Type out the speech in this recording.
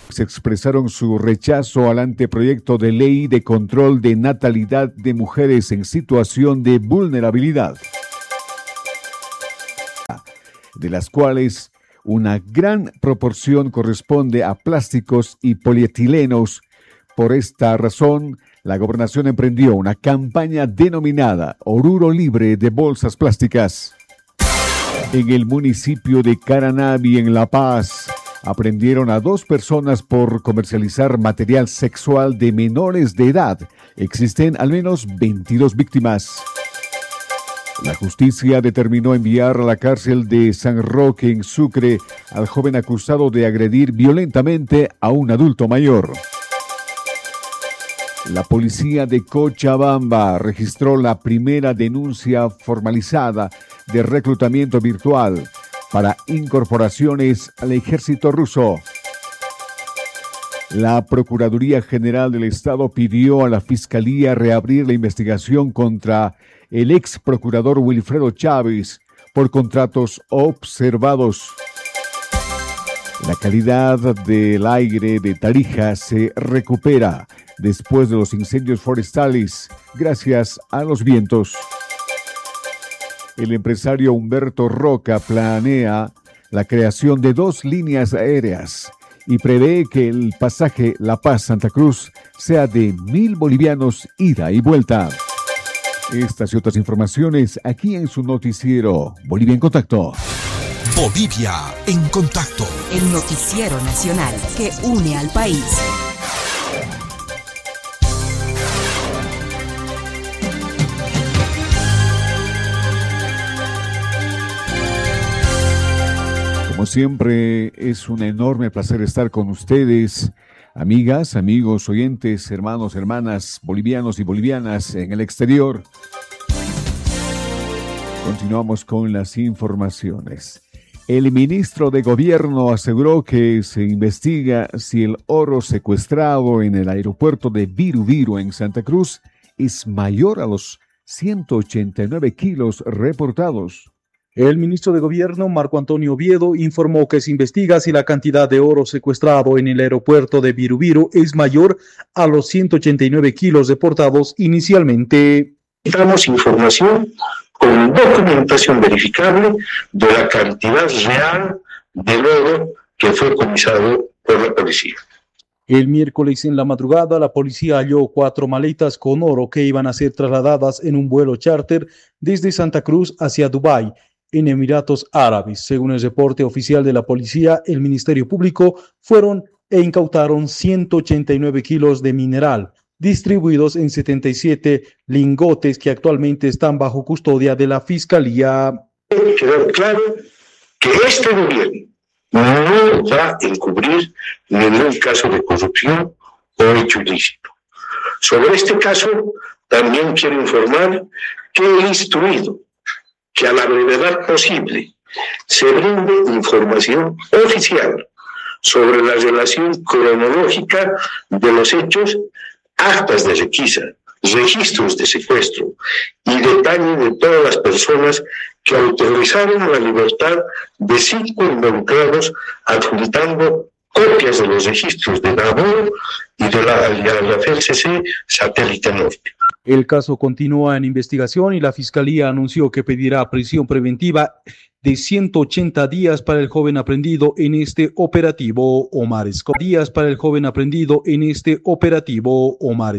Se expresaron su rechazo al anteproyecto de ley de control de natalidad de mujeres en situación de vulnerabilidad, de las cuales una gran proporción corresponde a plásticos y polietilenos. Por esta razón, la gobernación emprendió una campaña denominada Oruro Libre de Bolsas Plásticas. En el municipio de Caranavi, en La Paz, aprendieron a 2 personas por comercializar material sexual de menores de edad. Existen al menos 22 víctimas. La justicia determinó enviar a la cárcel de San Roque, en Sucre, al joven acusado de agredir violentamente a un adulto mayor. La policía de Cochabamba registró la primera denuncia formalizada de reclutamiento virtual para incorporaciones al ejército ruso. La Procuraduría General del Estado pidió a la Fiscalía reabrir la investigación contra el ex procurador Wilfredo Chávez por contratos observados. La calidad del aire de Tarija se recupera después de los incendios forestales gracias a los vientos. El empresario Humberto Roca planea la creación de 2 líneas aéreas y prevé que el pasaje La Paz-Santa Cruz sea de 1.000 bolivianos ida y vuelta. Estas y otras informaciones aquí en su noticiero Bolivia en Contacto. Bolivia en Contacto. El noticiero nacional que une al país. Como siempre, es un enorme placer estar con ustedes, amigas, amigos, oyentes, hermanos, hermanas, bolivianos y bolivianas en el exterior. Continuamos con las informaciones. El ministro de Gobierno aseguró que se investiga si el oro secuestrado en el aeropuerto de Viru Viru en Santa Cruz es mayor a los 189 kilos reportados. El ministro de Gobierno, Marco Antonio Oviedo, informó que se investiga si la cantidad de oro secuestrado en el aeropuerto de Viru Viru es mayor a los 189 kilos reportados inicialmente. Damos información con documentación verificable de la cantidad real del oro que fue comisado por la policía. El miércoles en la madrugada, la policía halló 4 maletas con oro que iban a ser trasladadas en un vuelo charter desde Santa Cruz hacia Dubái, en Emiratos Árabes. Según el reporte oficial de la policía, el Ministerio Público fueron e incautaron 189 kilos de mineral, distribuidos en 77 lingotes que actualmente están bajo custodia de la Fiscalía. Quedó claro que este gobierno no va a encubrir ningún caso de corrupción o hecho ilícito. Sobre este caso, también quiero informar que he instruido que a la brevedad posible se brinde información oficial sobre la relación cronológica de los hechos, actas de requisa, registros de secuestro y detalle de todas las personas que autorizaron la libertad de 5 involucrados, adjuntando copias de los registros de Nabor y de la FCC Satélite Norte. El caso continúa en investigación y la Fiscalía anunció que pedirá prisión preventiva de 180 días para el joven aprendido en este operativo. Omar Escobar.